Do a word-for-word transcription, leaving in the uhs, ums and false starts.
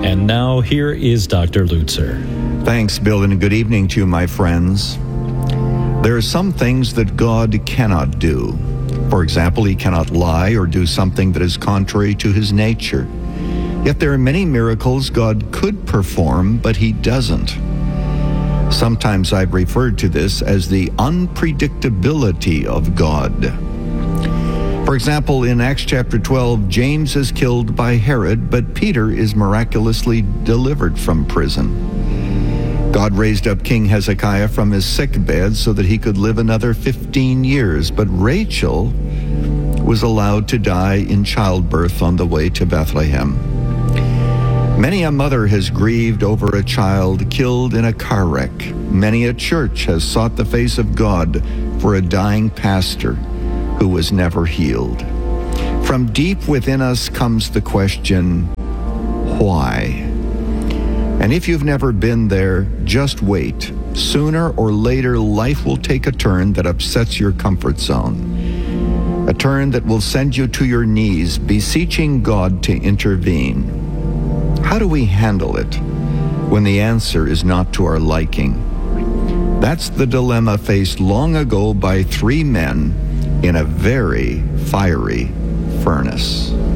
And now here is Doctor Lutzer. Thanks, Bill, and good evening to you, my friends. There are some things that God cannot do. For example, he cannot lie or do something that is contrary to his nature. Yet there are many miracles God could perform, but he doesn't. Sometimes I've referred to this as the unpredictability of God. For example, in Acts chapter twelve, James is killed by Herod, but Peter is miraculously delivered from prison. God raised up King Hezekiah from his sick bed so that he could live another fifteen years, but Rachel was allowed to die in childbirth on the way to Bethlehem. Many a mother has grieved over a child killed in a car wreck. Many a church has sought the face of God for a dying pastor who was never healed. From deep within us comes the question, why? And if you've never been there, just wait. Sooner or later, life will take a turn that upsets your comfort zone. A turn that will send you to your knees, beseeching God to intervene. How do we handle it when the answer is not to our liking? That's the dilemma faced long ago by three men in a very fiery furnace.